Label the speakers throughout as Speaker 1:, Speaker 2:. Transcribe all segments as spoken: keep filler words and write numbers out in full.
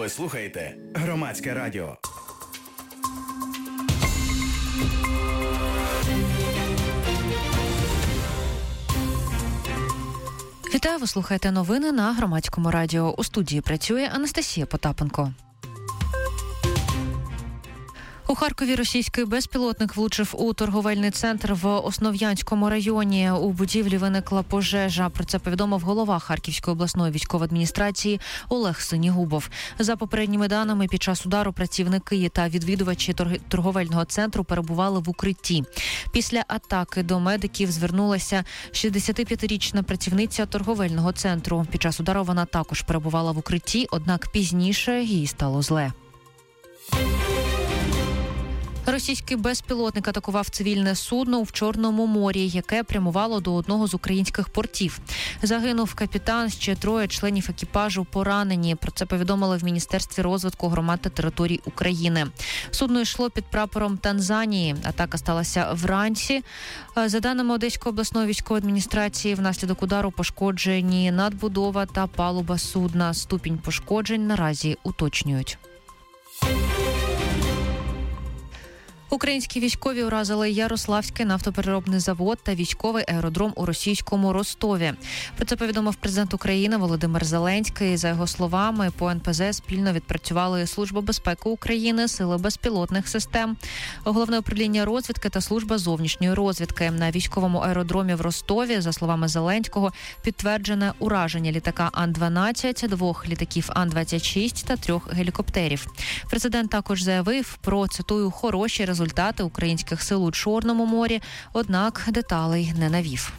Speaker 1: Ви слухаєте Громадське радіо.
Speaker 2: Вітаю, ви слухаєте новини на Громадському радіо. У студії працює Анастасія Потапенко. У Харкові російський безпілотник влучив у торговельний центр в Основ'янському районі. У будівлі виникла пожежа. Про це повідомив голова Харківської обласної військової адміністрації Олег Синігубов. За попередніми даними, під час удару працівники та відвідувачі торговельного центру перебували в укритті. Після атаки до медиків звернулася шістдесятип'ятирічна працівниця торговельного центру. Під час удару вона також перебувала в укритті, однак пізніше їй стало зле. Російський безпілотник атакував цивільне судно в Чорному морі, яке прямувало до одного з українських портів. Загинув капітан, ще троє членів екіпажу поранені. Про це повідомили в Міністерстві розвитку громад та територій України. Судно йшло під прапором Танзанії. Атака сталася вранці. За даними Одеської обласної військової адміністрації, внаслідок удару пошкоджені надбудова та палуба судна. Ступінь пошкоджень наразі уточнюють. Українські військові уразили Ярославський нафтопереробний завод та військовий аеродром у російському Ростові. Про це повідомив президент України Володимир Зеленський. За його словами, по ен пе зет спільно відпрацювали Служба безпеки України, Сили безпілотних систем, Головне управління розвідки та Служба зовнішньої розвідки. На військовому аеродромі в Ростові, за словами Зеленського, підтверджене ураження літака Ан дванадцять, двох літаків Ан двадцять шість та трьох гелікоптерів. Президент також заявив про, цитую, хороші результати результати українських сил у Чорному морі, однак деталей не навів.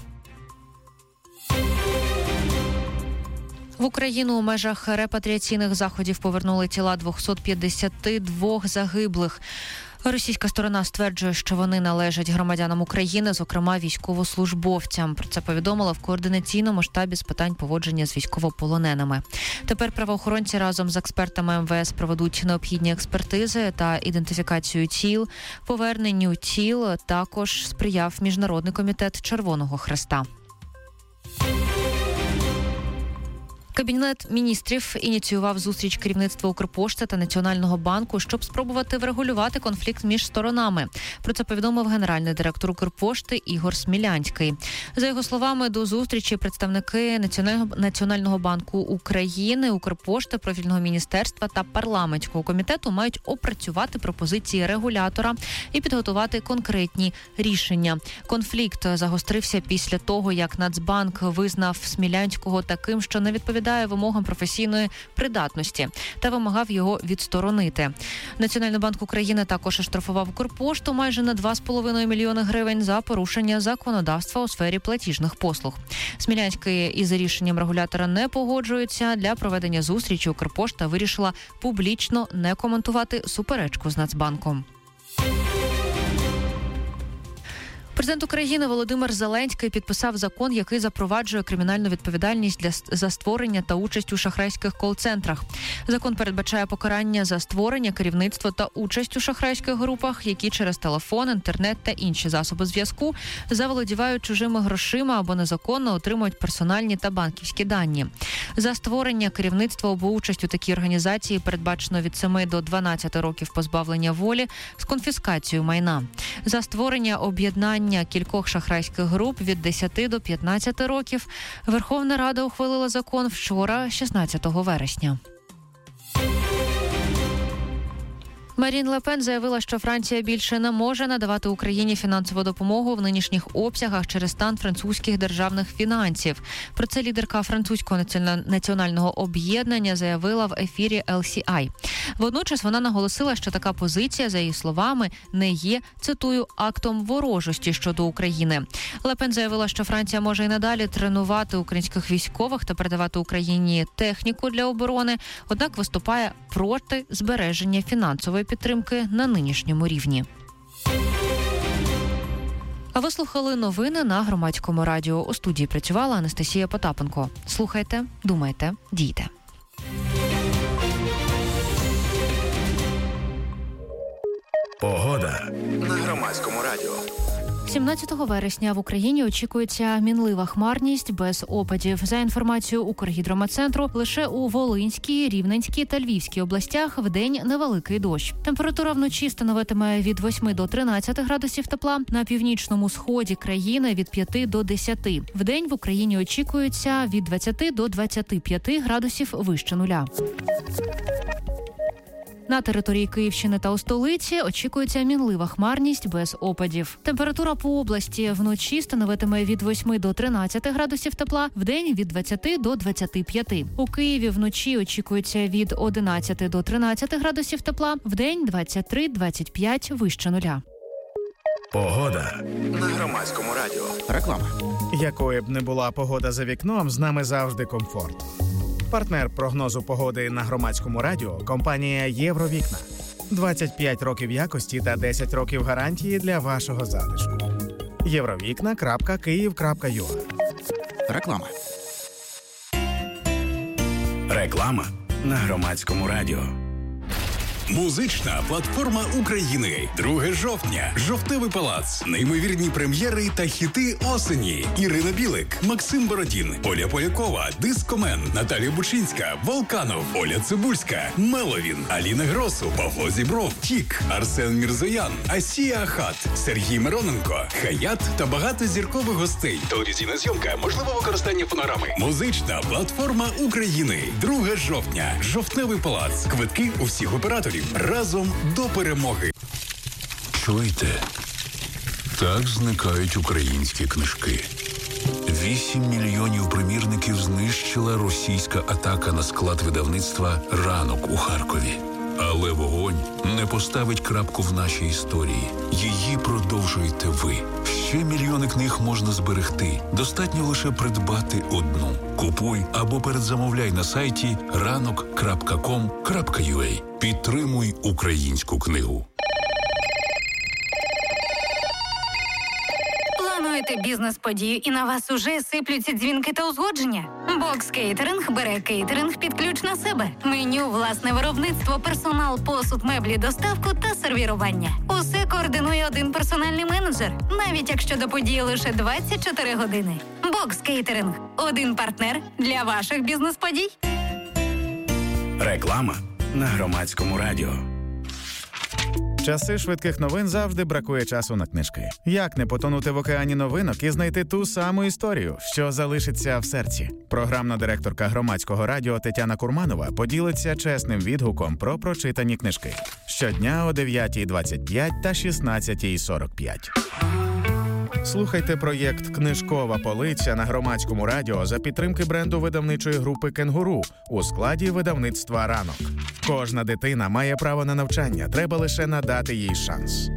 Speaker 2: В Україну у межах репатріаційних заходів повернули тіла двісті п'ятдесят два загиблих. Російська сторона стверджує, що вони належать громадянам України, зокрема військовослужбовцям. Про це повідомила в координаційному штабі з питань поводження з військовополоненими. Тепер правоохоронці разом з експертами ем ве ес проведуть необхідні експертизи та ідентифікацію тіл. Поверненню тіл також сприяв Міжнародний комітет Червоного Хреста. Кабінет міністрів ініціював зустріч керівництва Укрпошти та Національного банку, щоб спробувати врегулювати конфлікт між сторонами. Про це повідомив генеральний директор Укрпошти Ігор Смілянський. За його словами, до зустрічі представники Національного банку України, Укрпошти, профільного міністерства та парламентського комітету мають опрацювати пропозиції регулятора і підготувати конкретні рішення. Конфлікт загострився після того, як Нацбанк визнав Смілянського таким, що не відповідає вимогам професійної придатності та вимагав його відсторонити. Національний банк України також оштрафував Укрпошту майже на два з половиною мільйони гривень за порушення законодавства у сфері платіжних послуг. Смілянський із рішенням регулятора не погоджується. Для проведення зустрічі Укрпошта вирішила публічно не коментувати суперечку з Нацбанком. Президент України Володимир Зеленський підписав закон, який запроваджує кримінальну відповідальність для за створення та участь у шахрайських кол-центрах. Закон передбачає покарання за створення, керівництво та участь у шахрайських групах, які через телефон, інтернет та інші засоби зв'язку заволодівають чужими грошима або незаконно отримують персональні та банківські дані. За створення, керівництво або участь у такій організації передбачено від семи до дванадцяти років позбавлення волі з конфіскацією майна. За створення, об'єднання кількох шахрайських груп від десяти до п'ятнадцяти років. Верховна Рада ухвалила закон вчора, шістнадцятого вересня. Марін Ле Пен заявила, що Франція більше не може надавати Україні фінансову допомогу в нинішніх обсягах через стан французьких державних фінансів. Про це лідерка французького національного об'єднання заявила в ефірі ел сі ай. Водночас вона наголосила, що така позиція, за її словами, не є, цитую, актом ворожості щодо України. Ле Пен заявила, що Франція може і надалі тренувати українських військових та передавати Україні техніку для оборони, однак виступає проти збереження фінансової підтримки на нинішньому рівні. А ви слухали новини на Громадському радіо. У студії працювала Анастасія Потапенко. Слухайте, думайте, дійте.
Speaker 1: Погода на Громадському радіо.
Speaker 2: сімнадцятого вересня в Україні очікується мінлива хмарність без опадів. За інформацією Укргідрометцентру, лише у Волинській, Рівненській та Львівській областях вдень невеликий дощ. Температура вночі становитиме від восьми до тринадцяти градусів тепла, на північному сході країни від п'яти до десяти. Вдень в Україні очікується від двадцяти до двадцяти п'яти градусів вище нуля. На території Київщини та у столиці очікується мінлива хмарність без опадів. Температура по області вночі становитиме від восьми до тринадцяти градусів тепла, вдень від двадцяти до двадцяти п'яти. У Києві вночі очікується від одинадцяти до тринадцяти градусів тепла, вдень двадцять три - двадцять п'ять вище нуля.
Speaker 1: Погода на Громадському радіо.
Speaker 3: Реклама.
Speaker 1: Якою б не була погода за вікном, з нами завжди комфорт. Партнер прогнозу погоди на Громадському радіо – компанія «Євровікна». двадцять п'ять років якості та десять років гарантії для вашого затишку. євровікна крапка київ крапка ю а.
Speaker 3: Реклама.
Speaker 1: Реклама на Громадському радіо.
Speaker 4: Музична платформа України. друге жовтня. Жовтневий палац. Неймовірні прем'єри та хіти осені. Ірина Білик, Максим Бородін, Оля Полякова, Дискомен, Наталія Бучинська, Волканов, Оля Цибульська, Меловін, Аліна Гросу, Павло Зібров, Тік, Арсен Мірзоян, Асія Ахат, Сергій Мироненко, Хаят та багато зіркових гостей. Телевізійна зйомка, можливе використання фонограми. Музична платформа України. друге жовтня. Жовтневий палац. Квитки у всіх операторів. Разом до перемоги.
Speaker 5: Чуєте? Так зникають українські книжки. Вісім мільйонів примірників знищила російська атака на склад видавництва «Ранок» у Харкові. Але вогонь не поставить крапку в нашій історії. Її продовжуєте ви. Ще мільйони книг можна зберегти. Достатньо лише придбати одну. Купуй або передзамовляй на сайті ранок крапка ком крапка ю а. Підтримуй українську книгу.
Speaker 6: Плануєте бізнес-подію і на вас уже сиплються дзвінки та узгодження? Бокс Кейтеринг бере кейтеринг під ключ на себе. Меню, власне виробництво, персонал, посуд, меблі, доставку та сервірування. Усе координує один персональний менеджер, навіть якщо до події лише двадцять чотири години. Бокс Кейтеринг – один партнер для ваших бізнес-подій.
Speaker 1: Реклама на Громадському радіо. В часи швидких новин завжди бракує часу на книжки. Як не потонути в океані новинок і знайти ту саму історію, що залишиться в серці? Програмна директорка Громадського радіо Тетяна Курманова поділиться чесним відгуком про прочитані книжки. Щодня о дев'ятій двадцять п'ять та шістнадцятій сорок п'ять. Слухайте проєкт «Книжкова полиця» на Громадському радіо за підтримки бренду видавничої групи «Кенгуру» у складі видавництва «Ранок». Кожна дитина має право на навчання, треба лише надати їй шанс.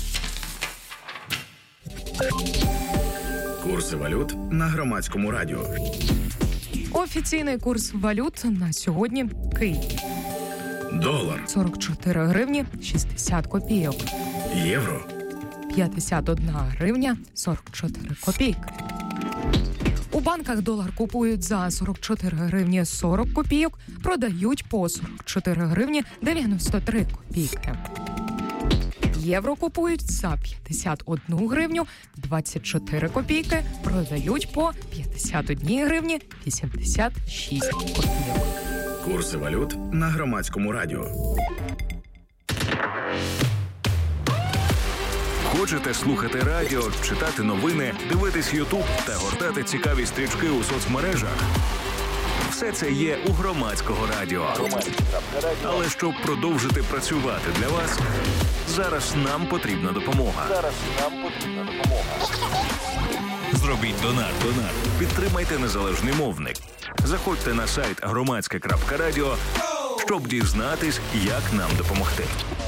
Speaker 1: Курси валют на Громадському радіо.
Speaker 7: Офіційний курс валют на сьогодні – Київ.
Speaker 1: Долар.
Speaker 7: сорок чотири гривні шістдесят копійок.
Speaker 1: Євро.
Speaker 7: п'ятдесят одна гривня сорок чотири копійки. У банках долар купують за сорок чотири гривні сорок копійок, продають по сорок чотири гривні дев'яносто три копійки. Євро купують за п'ятдесят одну гривню двадцять чотири копійки, продають по п'ятдесят одні гривні вісімдесят шість копійок.
Speaker 1: Курси валют на Громадському радіо.
Speaker 8: Хочете слухати радіо, читати новини, дивитись Ютуб та гортати цікаві стрічки у соцмережах? Все це є у Громадського радіо. Але щоб продовжити працювати для вас, зараз нам потрібна допомога. Зараз нам потрібна допомога. Зробіть донат, донат. Підтримайте незалежний мовник. Заходьте на сайт громадське крапка радіо, щоб дізнатись, як нам допомогти.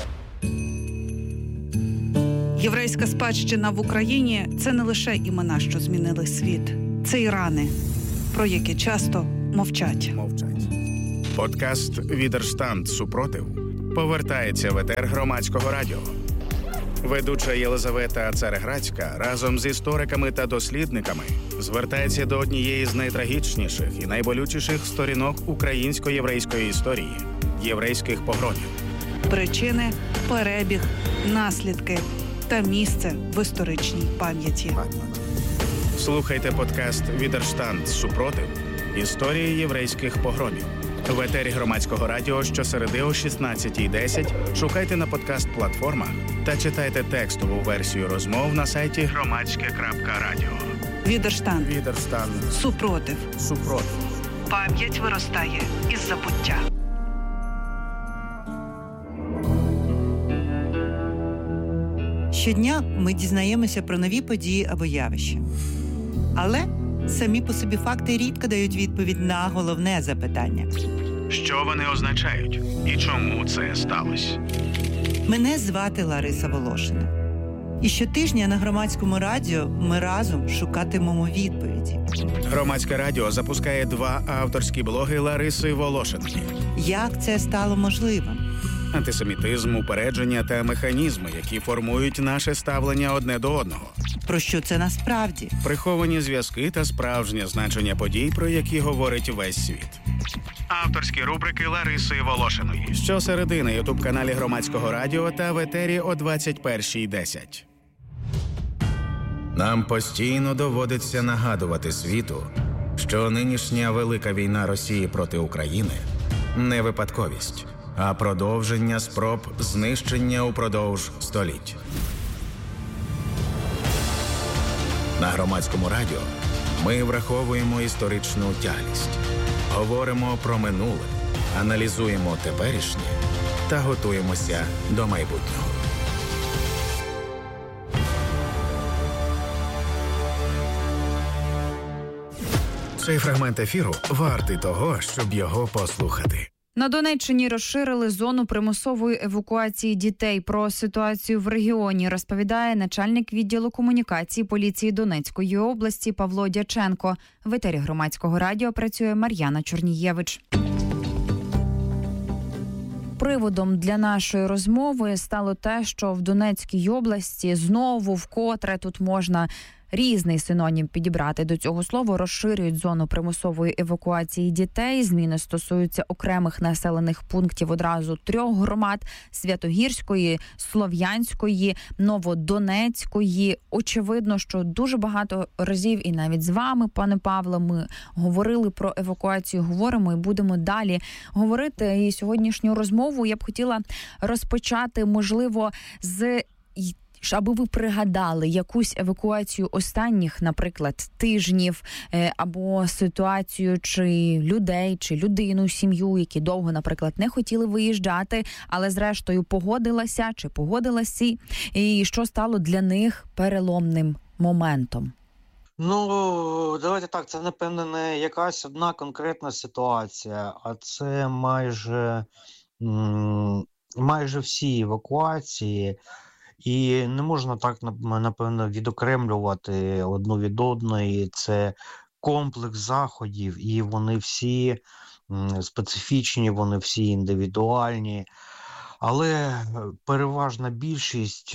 Speaker 9: Єврейська спадщина в Україні – це не лише імена, що змінили світ. Це і рани, про які часто мовчать.
Speaker 1: Мовчать. Подкаст «Відерштанд. Супротив» повертається в етер Громадського радіо. Ведуча Єлизавета Цареградська разом з істориками та дослідниками звертається до однієї з найтрагічніших і найболючіших сторінок українсько-єврейської історії – єврейських погромів.
Speaker 9: Причини, перебіг, наслідки та місце в історичній пам'яті.
Speaker 1: Слухайте подкаст «Відерштанд. Супротив. Історії єврейських погромів». В етері Громадського радіо щосереди о шістнадцятій десять шукайте на подкаст-платформах та читайте текстову версію розмов на сайті громадське крапка радіо.
Speaker 9: Відерштанд.
Speaker 1: Відерштанд.
Speaker 9: Супротив.
Speaker 1: Супротив.
Speaker 9: Пам'ять виростає із забуття.
Speaker 3: Щодня ми дізнаємося про нові події або явища. Але самі по собі факти рідко дають відповідь на головне запитання.
Speaker 1: Що вони означають? І чому це сталося?
Speaker 3: Мене звати Лариса Волошина. І щотижня на Громадському радіо ми разом шукатимемо відповіді.
Speaker 1: Громадське радіо запускає два авторські блоги Лариси Волошиної.
Speaker 3: Як це стало можливим?
Speaker 1: Антисемітизм, упередження та механізми, які формують наше ставлення одне до одного.
Speaker 3: Про що це насправді?
Speaker 1: Приховані зв'язки та справжнє значення подій, про які говорить весь світ. Авторські рубрики Лариси Волошиної. Щосереди на ютуб-каналі Громадського радіо та в етері о двадцять першій десять. Нам постійно доводиться нагадувати світу, що нинішня велика війна Росії проти України – не випадковість, а продовження спроб знищення упродовж століть. На Громадському радіо ми враховуємо історичну тяглість, говоримо про минуле, аналізуємо теперішнє та готуємося до майбутнього. Цей фрагмент ефіру вартий того, щоб його послухати.
Speaker 10: На Донеччині розширили зону примусової евакуації дітей. Про ситуацію в регіоні розповідає начальник відділу комунікації поліції Донецької області Павло Дяченко. В етері Громадського радіо працює Мар'яна Чорнієвич. Приводом для нашої розмови стало те, що в Донецькій області знову вкотре тут можна різний синонім підібрати до цього слова, розширюють зону примусової евакуації дітей. Зміни стосуються окремих населених пунктів одразу трьох громад – Святогірської, Слов'янської, Новодонецької. Очевидно, що дуже багато разів і навіть з вами, пане Павло, ми говорили про евакуацію, говоримо і будемо далі говорити. І сьогоднішню розмову я б хотіла розпочати, можливо, з аби ви пригадали якусь евакуацію останніх, наприклад, тижнів, або ситуацію чи людей, чи людину, сім'ю, які довго, наприклад, не хотіли виїжджати, але зрештою погодилася чи погодилася, і що стало для них переломним моментом?
Speaker 11: Ну, давайте так, це, напевно, не якась одна конкретна ситуація, а це майже, майже всі евакуації. І не можна так, напевно, відокремлювати одну від одної. Це комплекс заходів, і вони всі специфічні, вони всі індивідуальні. Але переважна більшість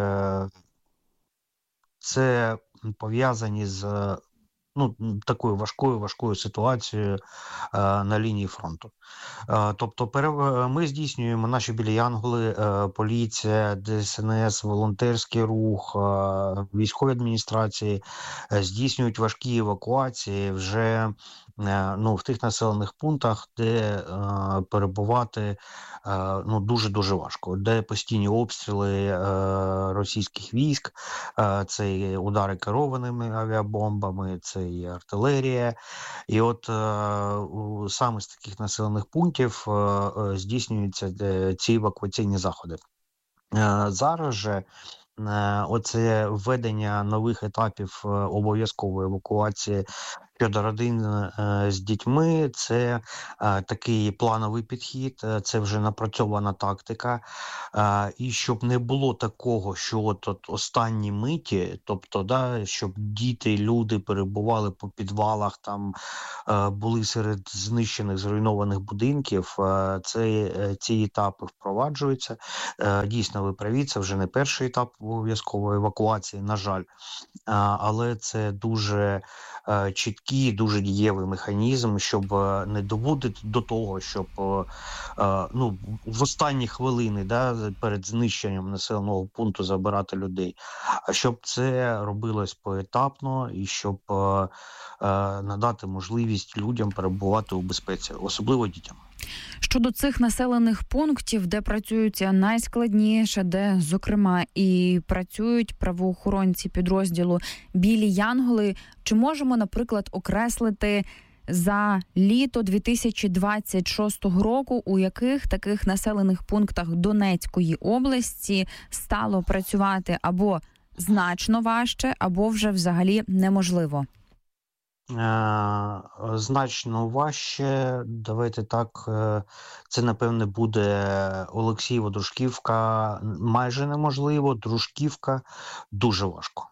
Speaker 11: – це пов'язані з ну, такою важкою, важкою ситуацією е, на лінії фронту. Е, тобто пере... ми здійснюємо наші білі янголи, е, поліція, ДСНС, волонтерський рух, е, військові адміністрації е, здійснюють важкі евакуації вже е, ну, в тих населених пунктах, де е, перебувати е, ну, дуже-дуже важко, де постійні обстріли е, російських військ, е, це і удари керованими авіабомбами, це і артилерія. І от е, саме з таких населених пунктів е, е, здійснюються е, ці евакуаційні заходи. Е, зараз же е, оце введення нових етапів е, обов'язкової евакуації щодо родин е, з дітьми, це е, такий плановий підхід, е, це вже напрацьована тактика. Е, і щоб не було такого, що от, от останні миті, тобто, да, щоб діти, люди перебували по підвалах, там е, були серед знищених, зруйнованих будинків, е, це, е, ці етапи впроваджуються. Е, дійсно, ви праві, це вже не перший етап обов'язкової евакуації, на жаль, е, але це дуже е, чіткі швидкий, дуже дієвий механізм, щоб не доводити до того, щоб ну, в останні хвилини, да, перед знищенням населеного пункту забирати людей, а щоб це робилось поетапно і щоб надати можливість людям перебувати у безпеці, особливо дітям.
Speaker 10: Щодо цих населених пунктів, де працюється найскладніше, де, зокрема, і працюють правоохоронці підрозділу «Білі Янголи», чи можемо, наприклад, окреслити за літо дві тисячі двадцять шостого року, у яких таких населених пунктах Донецької області стало працювати або значно важче, або вже взагалі неможливо?
Speaker 11: Значно важче, давайте так, це, напевне, буде Олексієво, Дружківка майже неможливо, Дружківка дуже важко.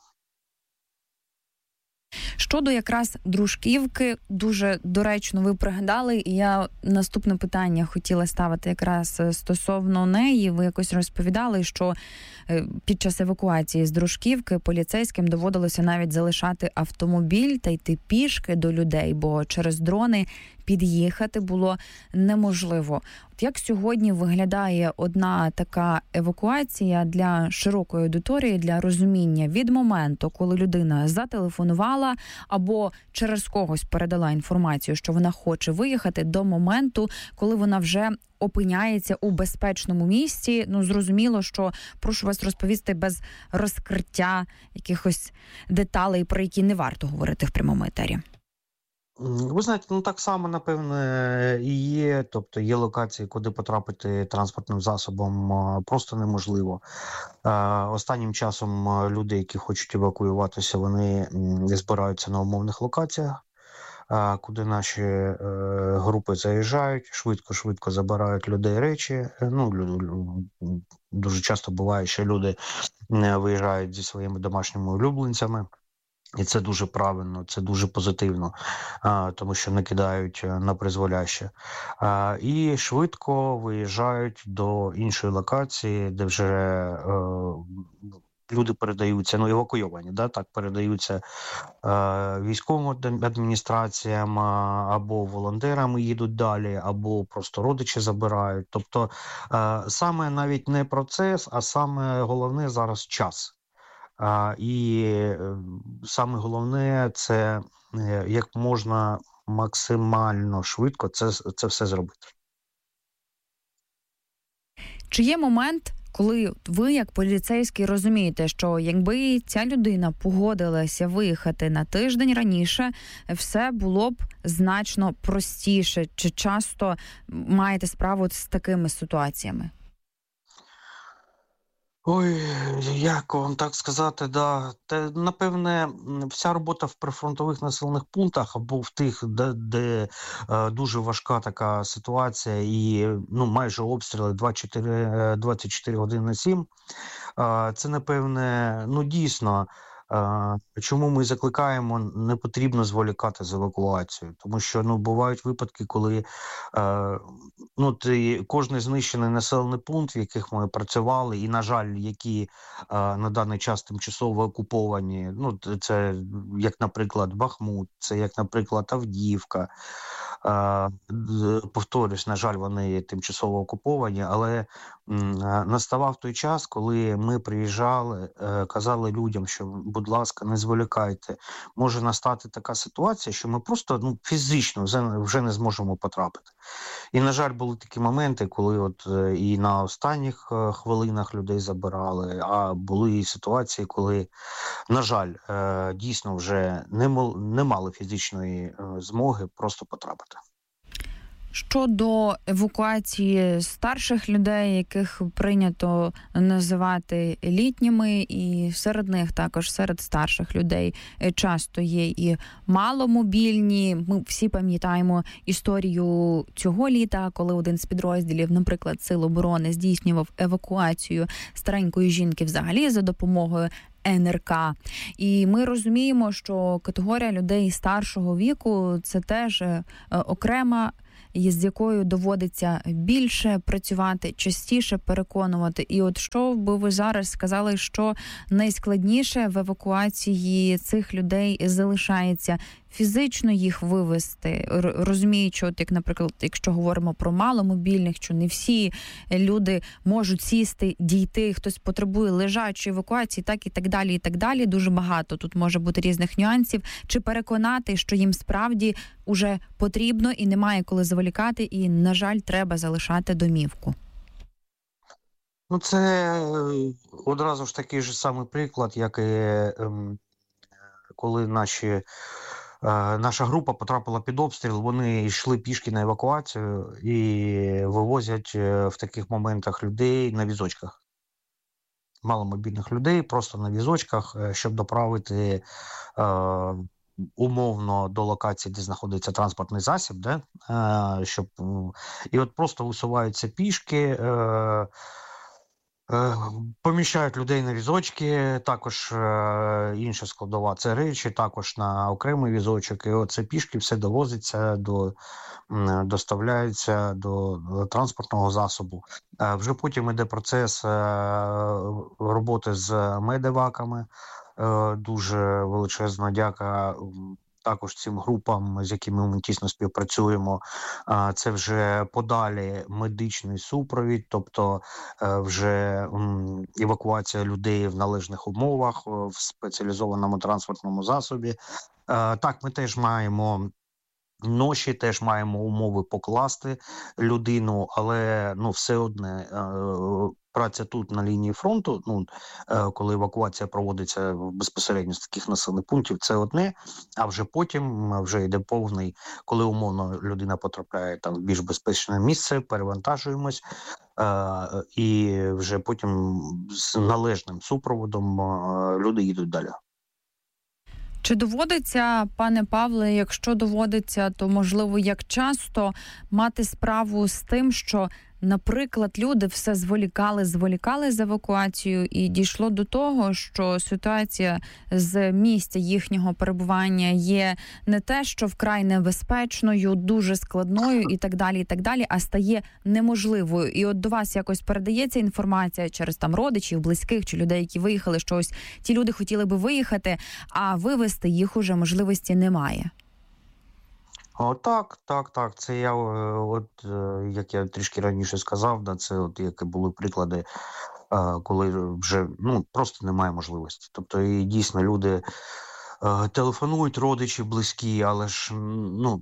Speaker 10: Щодо якраз Дружківки, дуже доречно ви пригадали, і я наступне питання хотіла ставити якраз стосовно неї. Ви якось розповідали, що під час евакуації з Дружківки поліцейським доводилося навіть залишати автомобіль та йти пішки до людей, бо через дрони під'їхати було неможливо. От як сьогодні виглядає одна така евакуація для широкої аудиторії, для розуміння від моменту, коли людина зателефонувала або через когось передала інформацію, що вона хоче виїхати, до моменту, коли вона вже опиняється у безпечному місці? Ну, зрозуміло, що прошу вас розповісти без розкриття якихось деталей, про які не варто говорити в прямому етері.
Speaker 11: Ви знаєте, ну так само, напевне, і є. Тобто є локації, куди потрапити транспортним засобом просто неможливо. Останнім часом люди, які хочуть евакуюватися, вони збираються на умовних локаціях, куди наші групи заїжджають, швидко-швидко забирають людей речі. Ну, дуже часто буває, що люди виїжджають зі своїми домашніми улюбленцями. І це дуже правильно, це дуже позитивно, а, тому що не кидають на призволяще. А, і швидко виїжджають до іншої локації, де вже е, люди передаються, ну евакуйовані, да, так, передаються е, військовим адміністраціям, або волонтерами їдуть далі, або просто родичі забирають. Тобто е, саме навіть не процес, а саме головне зараз час. А, і саме головне – це як можна максимально швидко це, це все зробити.
Speaker 10: Чи є момент, коли ви, як поліцейський, розумієте, що якби ця людина погодилася виїхати на тиждень раніше, все було б значно простіше? Чи часто маєте справу з такими ситуаціями?
Speaker 11: Ой, як вам так сказати, да. Те, напевне, вся робота в прифронтових населених пунктах або в тих, де, де е, дуже важка така ситуація і ну, майже обстріли двадцять чотири години на сім, е, це, напевне, ну дійсно, е, чому ми закликаємо, не потрібно зволікати з евакуацією, тому що ну, бувають випадки, коли е, ну, ти, кожний знищений населений пункт, в яких ми працювали, і, на жаль, які е, на даний час тимчасово окуповані, ну, це, як, наприклад, Бахмут, це, як, наприклад, Авдіївка, е, повторюсь, на жаль, вони тимчасово окуповані, але м, наставав той час, коли ми приїжджали, е, казали людям, що, будь ласка, не зволікайте, може настати така ситуація, що ми просто ну, фізично вже, вже не зможемо потрапити. І, на жаль, були такі моменти, коли от і на останніх хвилинах людей забирали, а були і ситуації, коли, на жаль, дійсно вже не, не мали фізичної змоги просто потрапити.
Speaker 10: Щодо евакуації старших людей, яких прийнято називати літніми, і серед них також, серед старших людей, часто є і маломобільні. Ми всі пам'ятаємо історію цього літа, коли один з підрозділів, наприклад, Сил оборони, здійснював евакуацію старенької жінки взагалі за допомогою ен ер ка. І ми розуміємо, що категорія людей старшого віку – це теж окрема, з якою доводиться більше працювати, частіше переконувати. І от що би ви зараз сказали, що найскладніше в евакуації цих людей залишається? фізично їх вивести, розуміючи, от як, наприклад, якщо говоримо про маломобільних, що не всі люди можуть сісти, дійти, хтось потребує лежачої евакуації, так і так далі, і так далі. Дуже багато тут може бути різних нюансів. Чи переконати, що їм справді уже потрібно і немає коли зволікати, і, на жаль, треба залишати домівку?
Speaker 11: Ну, це одразу ж такий же самий приклад, як і ем, коли наші, е, наша група потрапила під обстріл, вони йшли пішки на евакуацію і вивозять в таких моментах людей на візочках. Маломобільних людей просто на візочках, щоб доправити е, умовно до локації, де знаходиться транспортний засіб, де, е, щоб, і от просто висуваються пішки, е, поміщають людей на візочки, також е, інша складова – це речі, також на окремий візочок. І оце пішки все довозиться, до, е, доставляється до, до транспортного засобу. Е, вже потім йде процес е, роботи з медеваками. Е, дуже величезна дяка також цим групам, з якими ми тісно співпрацюємо. Це вже подалі медичний супровід, тобто вже евакуація людей в належних умовах, в спеціалізованому транспортному засобі. Так, ми теж маємо ноші, теж маємо умови покласти людину, але ну, все одне праця тут на лінії фронту, ну, коли евакуація проводиться безпосередньо з таких населених пунктів, це одне, а вже потім вже йде повний, коли умовно людина потрапляє там в більш безпечне місце, перевантажуємось, е- і вже потім з належним супроводом е- люди їдуть далі.
Speaker 10: Чи доводиться, пане Павле, якщо доводиться, то, можливо, як часто мати справу з тим, що, наприклад, люди все зволікали, зволікали з евакуацією і дійшло до того, що ситуація з місця їхнього перебування є не те, що вкрай небезпечною, дуже складною і так далі, і так далі, а стає неможливою. І от до вас якось передається інформація через там родичів, близьких чи людей, які виїхали, що ось ті люди хотіли би виїхати, а вивезти їх уже можливості немає.
Speaker 11: О, так, так, так. Це я, от як я трішки раніше сказав, да, це от які були приклади, коли вже ну просто немає можливості. Тобто і дійсно люди телефонують, родичі, близькі, але ж ну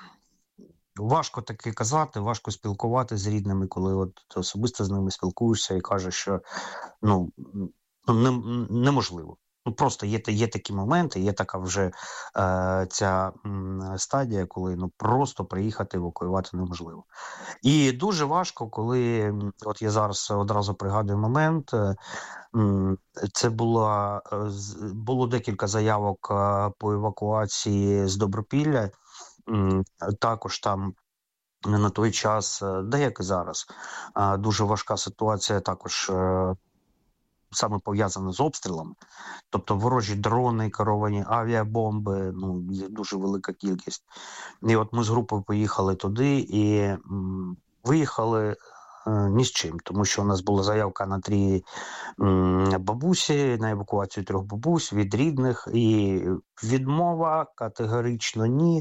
Speaker 11: важко таке казати, важко спілкувати з рідними, коли от особисто з ними спілкуєшся і кажеш, що ну не, неможливо. Ну, просто є, є такі моменти, є така вже е, ця м, стадія, коли ну, просто приїхати евакуювати неможливо. І дуже важко, коли, от я зараз одразу пригадую момент, е, м, це було, е, було декілька заявок е, по евакуації з Добропілля, м, також там на той час, де як і зараз, е, дуже важка ситуація також е, саме пов'язане з обстрілами, тобто ворожі дрони, керовані авіабомби, ну, є дуже велика кількість. І от ми з групою поїхали туди і м, виїхали е, ні з чим, тому що у нас була заявка на три м, бабусі, на евакуацію трьох бабусь від рідних, і відмова категорично ні.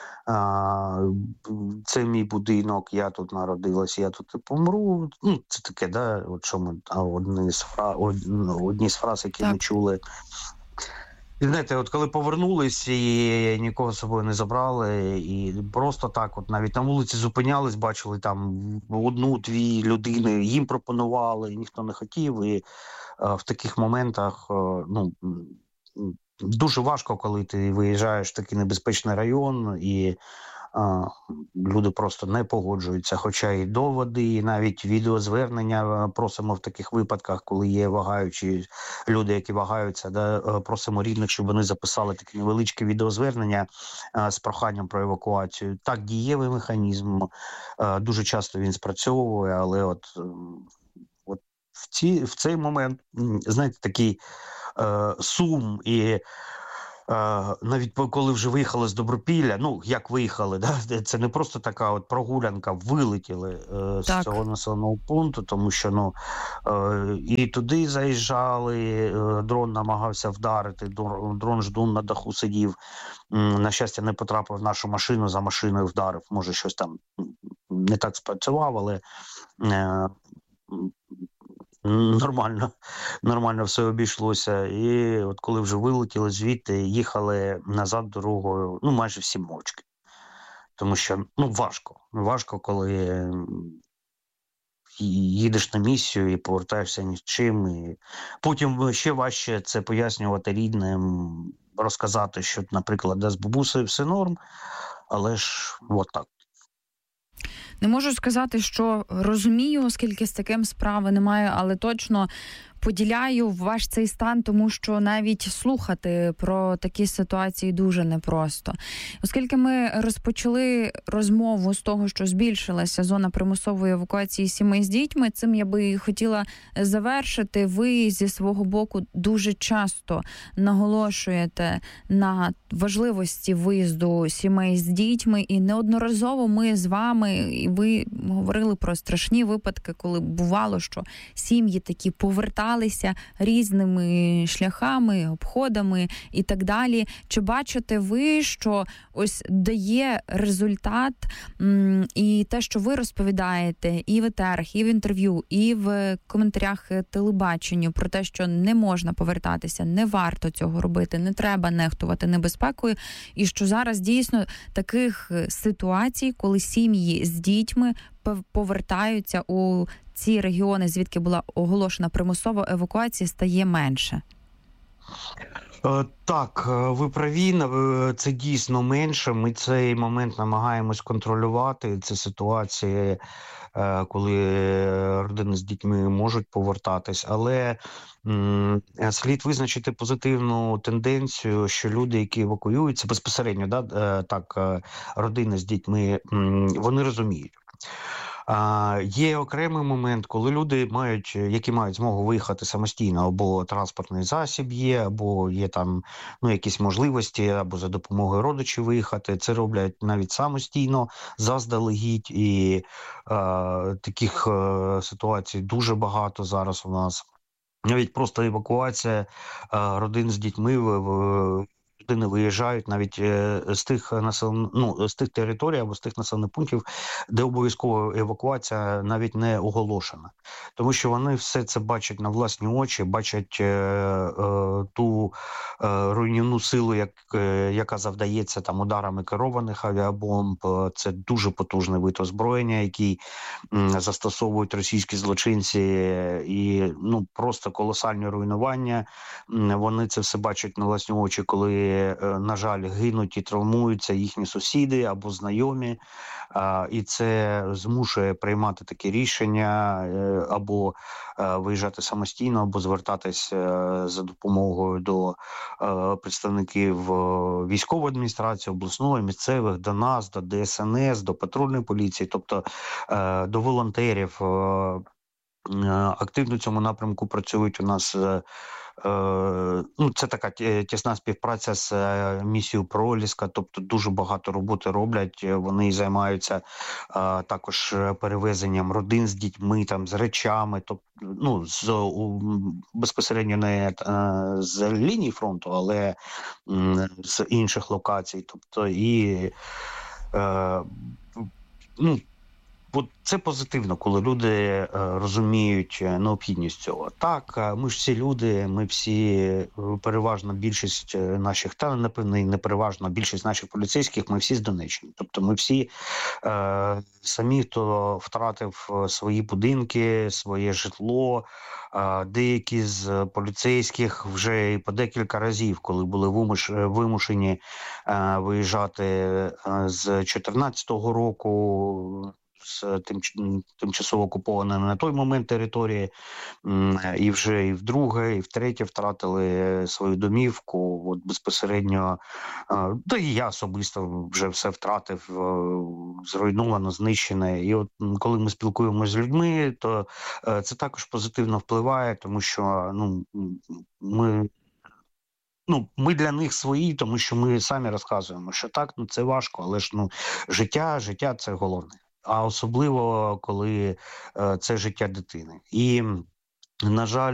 Speaker 11: А, це мій будинок, я тут народилась, я тут і помру. Ну, це таке, да, от що ми одні з фраз, одні з фраз, які так ми чули. І знаєте, от коли повернулись і нікого з собою не забрали, і просто так, от навіть на вулиці зупинялись, бачили там одну-дві людини, їм пропонували, ніхто не хотів. І а, в таких моментах, ну, дуже важко, коли ти виїжджаєш в такий небезпечний район, і а, люди просто не погоджуються. Хоча і доводи, і навіть відеозвернення просимо в таких випадках, коли є вагаючі люди, які вагаються, да, просимо рідних, щоб вони записали таке невеличке відеозвернення а, з проханням про евакуацію. Так, дієвий механізм, а, дуже часто він спрацьовує, але от, от в, ці, в цей момент, знаєте, такий сум і навіть коли вже виїхали з Добропілля, ну, як виїхали, да? Це не просто така от прогулянка, вилетіли з
Speaker 10: Так.
Speaker 11: цього населеного пункту, тому що, ну, і туди заїжджали, дрон намагався вдарити, дрон ждун на даху сидів, на щастя, не потрапив в нашу машину, за машиною вдарив, може, щось там не так спрацював, але Нормально, нормально все обійшлося. І от коли вже вилетіли звідти, їхали назад дорогою, ну, майже всі мовчки. Тому що, ну, важко. Важко, коли їдеш на місію і повертаєшся ні з чим. І потім ще важче це пояснювати рідним, розказати, що, наприклад, де з бабусею все норм, але ж от так.
Speaker 10: Не можу сказати, що розумію, оскільки з таким справи немає, але точно поділяю ваш цей стан, тому що навіть слухати про такі ситуації дуже непросто. Оскільки ми розпочали розмову з того, що збільшилася зона примусової евакуації сімей з дітьми, цим я би хотіла завершити. Ви зі свого боку дуже часто наголошуєте на важливості виїзду сімей з дітьми, і неодноразово ми з вами, і ви говорили про страшні випадки, коли бувало, що сім'ї такі поверталися різними шляхами, обходами і так далі. Чи бачите ви, що ось дає результат м- і те, що ви розповідаєте і в етерах, і в інтерв'ю, і в коментарях телебаченню про те, що не можна повертатися, не варто цього робити, не треба нехтувати небезпекою, і що зараз дійсно таких ситуацій, коли сім'ї з дітьми повертаються у ці регіони, звідки була оголошена примусова евакуація, стає менше?
Speaker 11: Так, ви праві, це дійсно менше. Ми цей момент намагаємось контролювати. Це ситуації, коли родини з дітьми можуть повертатись, але м, слід визначити позитивну тенденцію, що люди, які евакуюються безпосередньо, да, так, родини з дітьми, м, вони розуміють. А, є окремий момент, коли люди мають, які мають змогу виїхати самостійно, або транспортний засіб є, або є там, ну, якісь можливості, або за допомогою родичів виїхати. Це роблять навіть самостійно, заздалегідь, і а, таких а, ситуацій дуже багато зараз у нас. Навіть просто евакуація а, родин з дітьми в, в Людини виїжджають навіть з тих населен... ну, з тих територій або з тих населених пунктів, де обов'язкова евакуація навіть не оголошена. Тому що вони все це бачать на власні очі, бачать е, е, ту е, руйнівну силу, як, е, яка завдається там ударами керованих авіабомб. Це дуже потужний вид озброєння, який м, застосовують російські злочинці, і ну, просто колосальні руйнування. М, вони це все бачать на власні очі, коли, на жаль, гинуть і травмуються їхні сусіди або знайомі, і це змушує приймати такі рішення або виїжджати самостійно, або звертатись за допомогою до представників військової адміністрації, обласної, місцевих, до нас, до Де Ес Ен Ес, до патрульної поліції, тобто до волонтерів. Активно в цьому напрямку працюють у нас. Ну, це така тісна співпраця з місією Проліска, тобто дуже багато роботи роблять. Вони займаються а, також перевезенням родин з дітьми, там, з речами, тобто, ну, з, у, безпосередньо не а, з лінії фронту, але м, з інших локацій. Тобто і а, ну, От це позитивно, коли люди е, розуміють необхідність цього. Так, ми ж всі люди, ми всі, переважна більшість наших, та напевно, не переважна більшість наших поліцейських, ми всі з Донеччини. Тобто ми всі е, самі, хто втратив свої будинки, своє житло, е, деякі з поліцейських вже і по декілька разів, коли були вимуш, вимушені е, виїжджати е, з чотирнадцятого року, з тим, тимчасово окупованої на той момент території, і вже і вдруге, і втретє втратили свою домівку. От безпосередньо, та і я особисто вже все втратив, зруйновано, знищене. І от коли ми спілкуємося з людьми, то це також позитивно впливає, тому що ну, ми ну, ми для них свої, тому що ми самі розказуємо, що так, ну це важко, але ж ну життя, життя це головне. А особливо, коли е, це життя дитини. І, на жаль,